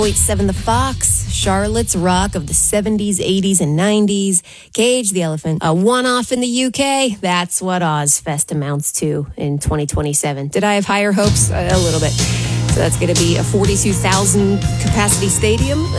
0.7 The Fox, Charlotte's Rock of the 70s, 80s, and 90s. Cage the Elephant, a one-off in the UK. That's what Ozfest amounts to in 2027. Did I have higher hopes? A little bit. So that's going to be a 42,000 capacity stadium.